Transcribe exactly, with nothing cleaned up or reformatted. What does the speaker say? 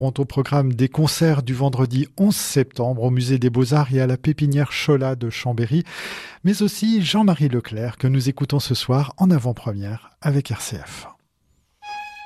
Au programme des concerts du vendredi onze septembre au Musée des Beaux-Arts et à la Pépinière Cholat de Chambéry, mais aussi Jean-Marie Leclerc que nous écoutons ce soir en avant-première avec R C F.